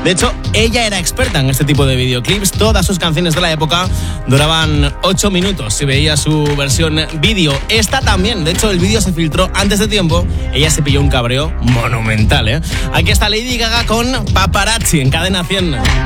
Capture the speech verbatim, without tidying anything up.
De hecho, ella era experta en este tipo de videoclips. Todas sus canciones de la época duraban ocho minutos si veía su versión vídeo. Esta también, de hecho el vídeo se filtró antes de tiempo. Ella se pilló un cabreo monumental, ¿eh? Aquí está Lady Gaga con Paparazzi en Cadena cien.